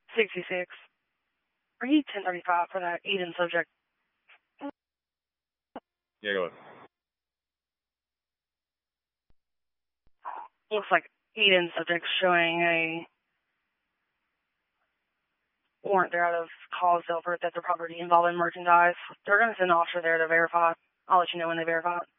66. Are you 1035 for that Eden subject? Yeah, go ahead. Looks like Eden subject showing a warrant there out of Collinsville for theft of property involving merchandise. They're going to send an officer there to verify. I'll let you know when they verify it.